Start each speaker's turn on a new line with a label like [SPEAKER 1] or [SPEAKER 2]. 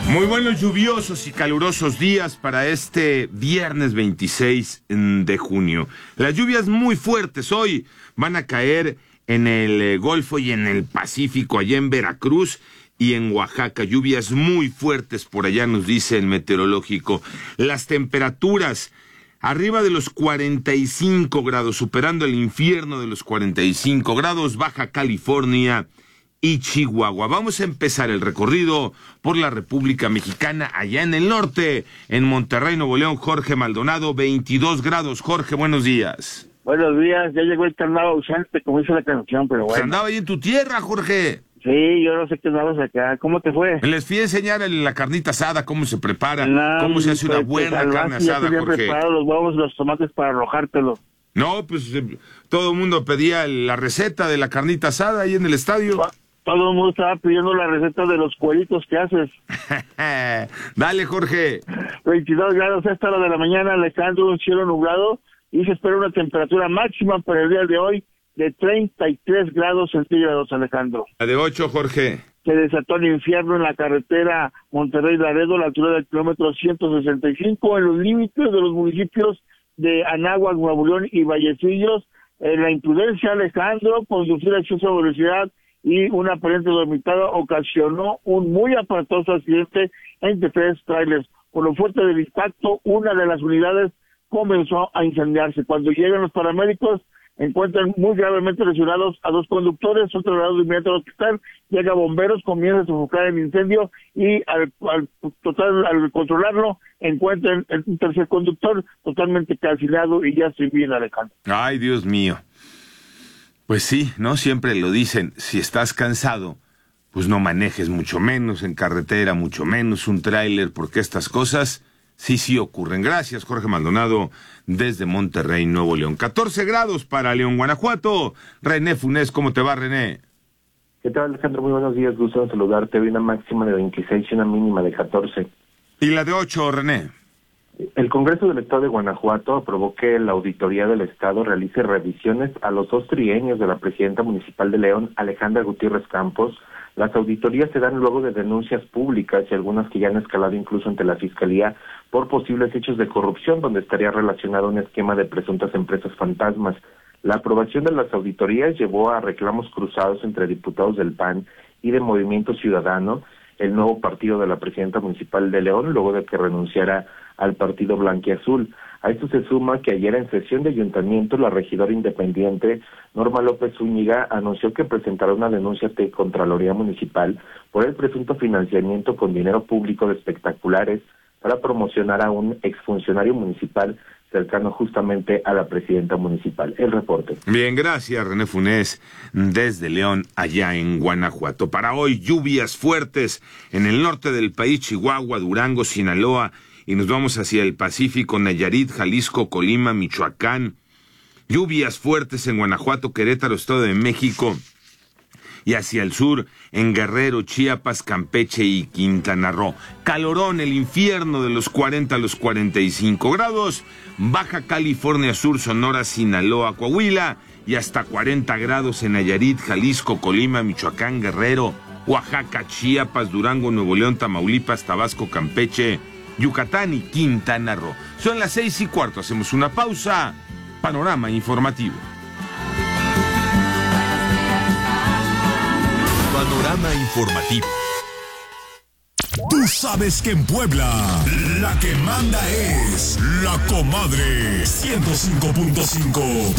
[SPEAKER 1] Muy buenos, lluviosos y calurosos días para este viernes 26 de junio. Las lluvias muy fuertes hoy van a caer en el Golfo y en el Pacífico, allá en Veracruz y en Oaxaca. Lluvias muy fuertes por allá, nos dice el meteorológico. Las temperaturas arriba de los 45 grados, superando el infierno de los 45 grados, Baja California y Chihuahua. Vamos a empezar el recorrido por la República Mexicana, allá en el norte, en Monterrey, Nuevo León. Jorge Maldonado, 22 grados. Jorge, buenos días.
[SPEAKER 2] Buenos días, ya llegó el carnaval ausente, como dice la canción, pero bueno.
[SPEAKER 1] Pues andaba ahí en tu tierra, Jorge.
[SPEAKER 2] Sí, yo no sé qué andabas acá. ¿Cómo te fue?
[SPEAKER 1] Les fui a enseñar la carnita asada, cómo se prepara, cómo se hace una buena carne asada,
[SPEAKER 2] ya
[SPEAKER 1] Jorge.
[SPEAKER 2] Preparado los huevos y los tomates para arrojártelo.
[SPEAKER 1] No, pues todo el mundo pedía la receta de la carnita asada ahí en el estadio.
[SPEAKER 2] Todo el mundo estaba pidiendo la receta de los cueritos que haces.
[SPEAKER 1] Dale, Jorge.
[SPEAKER 2] 22 grados a esta hora de la mañana, Alejandro, un cielo nublado, y se espera una temperatura máxima para el día de hoy de 33 grados centígrados, Alejandro.
[SPEAKER 1] La de 8, Jorge.
[SPEAKER 2] Se desató el infierno en la carretera Monterrey-Laredo, a la altura del kilómetro 165, en los límites de los municipios de Anáhuac, Nuevo León y Vallecillos. La imprudencia, Alejandro, conducir a exceso de velocidad y una aparente dormitada ocasionó un muy aparatoso accidente entre tres trailers. Por lo fuerte del impacto, una de las unidades comenzó a incendiarse. Cuando llegan los paramédicos, encuentran muy gravemente lesionados a dos conductores, son trasladados de inmediato al hospital, llega bomberos, comienza a sofocar el incendio y al controlarlo, encuentran un tercer conductor totalmente calcinado y ya sin vida, Alejandro.
[SPEAKER 1] Ay, Dios mío. Pues sí, ¿no? Siempre lo dicen, si estás cansado, pues no manejes, mucho menos en carretera, mucho menos un tráiler, porque estas cosas sí ocurren. Gracias, Jorge Maldonado, desde Monterrey, Nuevo León. 14 grados para León, Guanajuato. René Funes, ¿cómo te va, René?
[SPEAKER 3] ¿Qué tal, Alejandro? Muy buenos días, gusto en saludarte. Hoy una máxima de 26 y una mínima de 14.
[SPEAKER 1] ¿Y la de 8, René?
[SPEAKER 3] El Congreso del Estado de Guanajuato aprobó que la Auditoría del Estado realice revisiones a los 2 trienios de la presidenta municipal de León, Alejandra Gutiérrez Campos. Las auditorías se dan luego de denuncias públicas y algunas que ya han escalado incluso ante la Fiscalía por posibles hechos de corrupción, donde estaría relacionado un esquema de presuntas empresas fantasmas. La aprobación de las auditorías llevó a reclamos cruzados entre diputados del PAN y de Movimiento Ciudadano, el nuevo partido de la presidenta municipal de León, luego de que renunciara al partido blanquiazul. A esto se suma que ayer en sesión de ayuntamiento la regidora independiente Norma López Zúñiga anunció que presentará una denuncia ante Contraloría Municipal por el presunto financiamiento con dinero público de espectaculares para promocionar a un exfuncionario municipal cercano justamente a la presidenta municipal. El reporte.
[SPEAKER 1] Bien, gracias, René Funes, desde León, allá en Guanajuato. Para hoy, lluvias fuertes en el norte del país, Chihuahua, Durango, Sinaloa, y nos vamos hacia el Pacífico, Nayarit, Jalisco, Colima, Michoacán. Lluvias fuertes en Guanajuato, Querétaro, Estado de México, y hacia el sur, en Guerrero, Chiapas, Campeche y Quintana Roo. Calorón, el infierno de los 40 a los 45 grados. Baja California Sur, Sonora, Sinaloa, Coahuila, y hasta 40 grados en Nayarit, Jalisco, Colima, Michoacán, Guerrero, Oaxaca, Chiapas, Durango, Nuevo León, Tamaulipas, Tabasco, Campeche, Yucatán y Quintana Roo. Son las 6:15, hacemos una pausa. Panorama informativo.
[SPEAKER 4] Panorama informativo. Tú sabes que en Puebla la que manda es La Comadre 105.5.